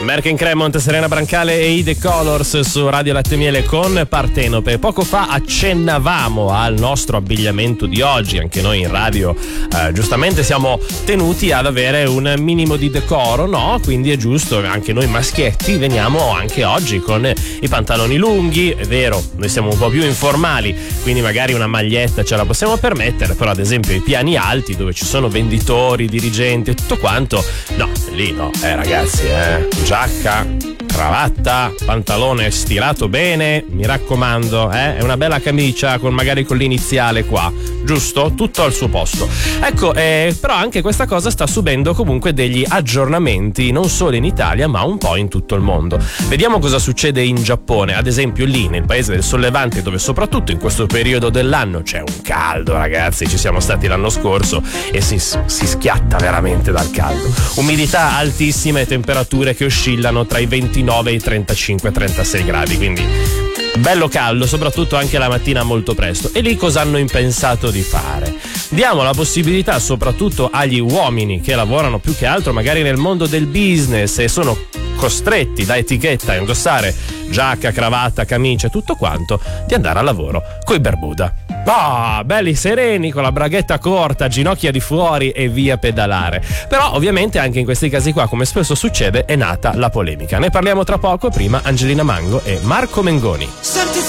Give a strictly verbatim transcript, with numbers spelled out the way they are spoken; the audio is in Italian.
Merken Cremont, Serena Brancale e i The Colors su Radio Latte Miele con Partenope. Poco fa accennavamo al nostro abbigliamento di oggi, anche noi in radio eh, giustamente siamo tenuti ad avere un minimo di decoro, no? Quindi è giusto, anche noi maschietti veniamo anche oggi con i pantaloni lunghi, è vero, noi siamo un po' più informali, quindi magari una maglietta ce la possiamo permettere, però ad esempio i piani alti dove ci sono venditori, dirigenti e tutto quanto, no, lì no, eh ragazzi, eh, giacca, cravatta, pantalone stirato bene, mi raccomando, eh? È una bella camicia con magari con l'iniziale qua, giusto? Tutto al suo posto. Ecco, eh, però anche questa cosa sta subendo comunque degli aggiornamenti, non solo in Italia ma un po' in tutto il mondo. Vediamo cosa succede in Giappone, ad esempio lì nel paese del Sollevante, dove soprattutto in questo periodo dell'anno c'è un caldo, ragazzi, ci siamo stati l'anno scorso e si, si schiatta veramente dal caldo. Umidità altissima e temperature che oscillano tra i ventinove e i trentacinque trentasei gradi, quindi bello caldo, soprattutto anche la mattina molto presto. E lì cosa hanno pensato di fare? Diamo la possibilità soprattutto agli uomini che lavorano più che altro magari nel mondo del business e sono costretti da etichetta a indossare giacca, cravatta, camicia e tutto quanto, di andare al lavoro coi Bermuda. Ah, belli sereni con la braghetta corta, ginocchia di fuori e via pedalare. Però ovviamente anche in questi casi qua, come spesso succede, è nata la polemica. Ne parliamo tra poco, prima Angelina Mango e Marco Mengoni. Senti